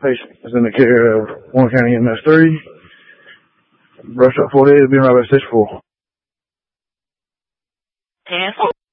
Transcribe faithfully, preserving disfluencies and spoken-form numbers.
Patient is in the care of Warren County M S three. Brush up forty-eight, being right by station four. ten four.